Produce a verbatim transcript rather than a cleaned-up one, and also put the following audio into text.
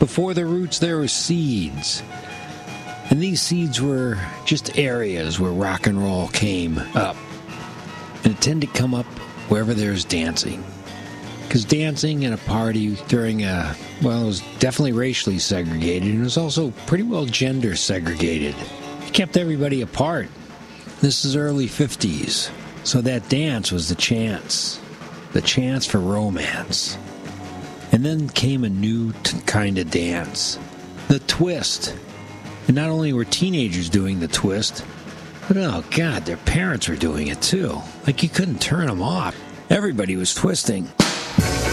Before the roots, there were seeds. And these seeds were just areas where rock and roll came up. And it tended to come up wherever there's dancing. Because dancing at a party during a, well, it was definitely racially segregated, and it was also pretty well gender segregated. It kept everybody apart. This is early fifties, so that dance was the chance. The chance for romance. And then came a new t- kind of dance. The twist. And not only were teenagers doing the twist, but oh god, their parents were doing it too. Like you couldn't turn them off. Everybody was twisting.